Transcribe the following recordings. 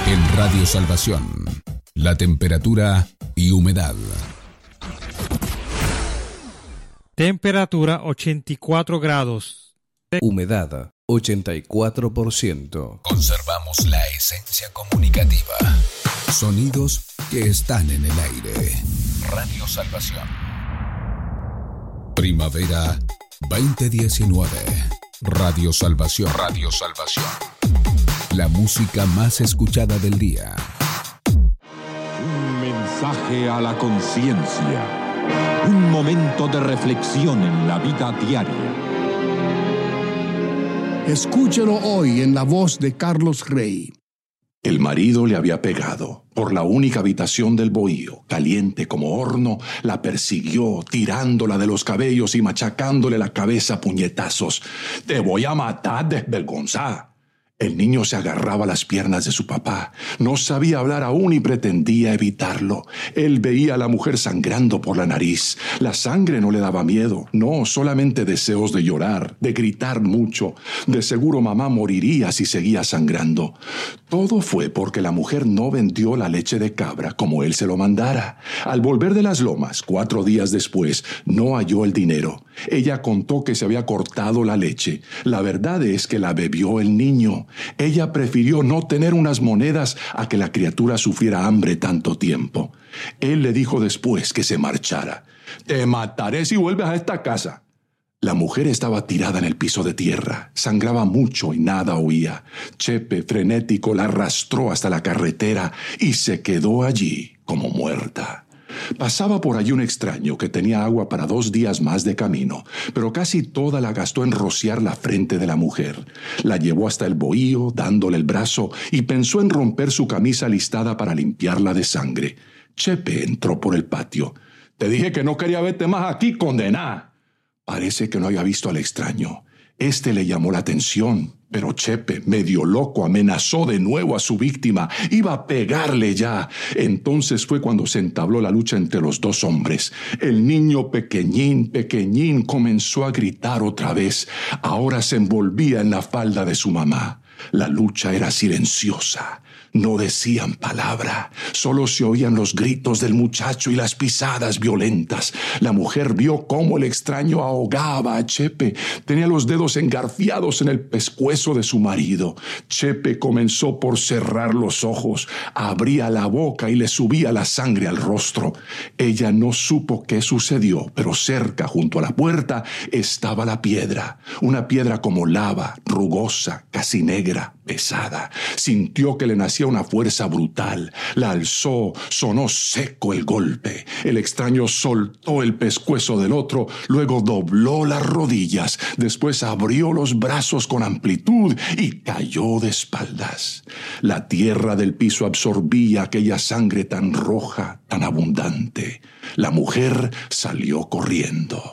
En Radio Salvación, la temperatura y humedad. Temperatura 84 grados. Humedad 84%. Conservamos la esencia comunicativa. Sonidos que están en el aire. Radio Salvación. Primavera 2019. Radio Salvación. Radio Salvación. La música más escuchada del día. Un mensaje a la conciencia. Un momento de reflexión en la vida diaria. Escúchelo hoy en la voz de Carlos Rey. El marido le había pegado. Por la única habitación del bohío, caliente como horno, la persiguió, tirándola de los cabellos y machacándole la cabeza a puñetazos. «Te voy a matar, desvergonzada». El niño se agarraba a las piernas de su papá. No sabía hablar aún y pretendía evitarlo. Él veía a la mujer sangrando por la nariz. La sangre no le daba miedo. No, solamente deseos de llorar, de gritar mucho. De seguro mamá moriría si seguía sangrando. Todo fue porque la mujer no vendió la leche de cabra como él se lo mandara. Al volver de las lomas, 4 días después, no halló el dinero. Ella contó que se había cortado la leche. La verdad es que la bebió el niño. Ella prefirió no tener unas monedas a que la criatura sufriera hambre tanto tiempo. Él le dijo después que se marchara. «Te mataré si vuelves a esta casa». La mujer estaba tirada en el piso de tierra. Sangraba mucho y nada oía. Chepe, frenético, la arrastró hasta la carretera y se quedó allí como muerta. Pasaba por allí un extraño que tenía agua para 2 días más de camino, pero casi toda la gastó en rociar la frente de la mujer. La llevó hasta el bohío, dándole el brazo, y pensó en romper su camisa listada para limpiarla de sangre. Chepe entró por el patio. «Te dije que no quería verte más aquí, condenada». Parece que no había visto al extraño. Este le llamó la atención, pero Chepe, medio loco, amenazó de nuevo a su víctima. Iba a pegarle ya. Entonces fue cuando se entabló la lucha entre los 2 hombres. El niño pequeñín, pequeñín, comenzó a gritar otra vez. Ahora se envolvía en la falda de su mamá. La lucha era silenciosa. No decían palabra, solo se oían los gritos del muchacho y las pisadas violentas. La mujer vio cómo el extraño ahogaba a Chepe. Tenía los dedos engarfiados en el pescuezo de su marido. Chepe comenzó por cerrar los ojos, abría la boca y le subía la sangre al rostro. Ella no supo qué sucedió, pero cerca, junto a la puerta, estaba la piedra. Una piedra como lava, rugosa, casi negra, pesada. Sintió que le nacía una fuerza brutal. La alzó, sonó seco el golpe. El extraño soltó el pescuezo del otro, luego dobló las rodillas, después abrió los brazos con amplitud y cayó de espaldas. La tierra del piso absorbía aquella sangre tan roja, tan abundante. La mujer salió corriendo.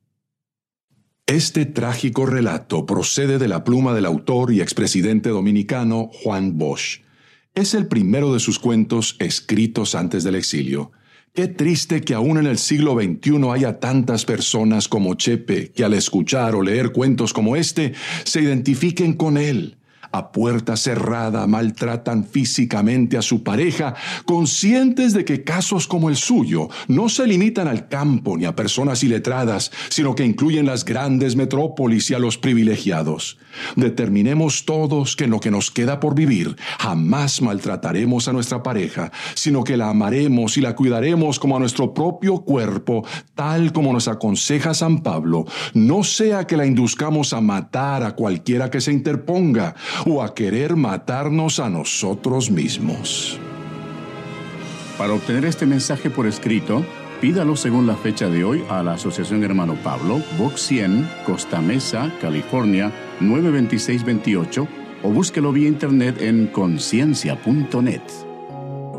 Este trágico relato procede de la pluma del autor y expresidente dominicano Juan Bosch. Es el primero de sus cuentos escritos antes del exilio. Qué triste que aún en el siglo XXI haya tantas personas como Chepe que al escuchar o leer cuentos como este se identifiquen con él. A puerta cerrada maltratan físicamente a su pareja, conscientes de que casos como el suyo no se limitan al campo ni a personas iletradas, sino que incluyen las grandes metrópolis y a los privilegiados. Determinemos todos que en lo que nos queda por vivir jamás maltrataremos a nuestra pareja, sino que la amaremos y la cuidaremos como a nuestro propio cuerpo, tal como nos aconseja San Pablo, no sea que la induzcamos a matar a cualquiera que se interponga, o a querer matarnos a nosotros mismos. Para obtener este mensaje por escrito, pídalo según la fecha de hoy a la Asociación Hermano Pablo, Box 100, Costa Mesa, California, 92628, o búsquelo vía internet en conciencia.net.